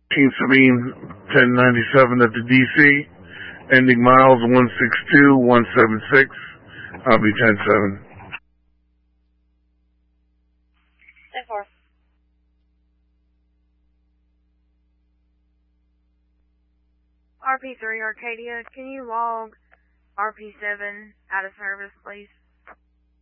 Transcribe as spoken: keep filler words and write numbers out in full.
Team Sabine ten ninety-seven at the D C, ending miles one six two one seven six. I'll be ten seven. ten four. R P three Arcadia, can you log R P seven out of service, please?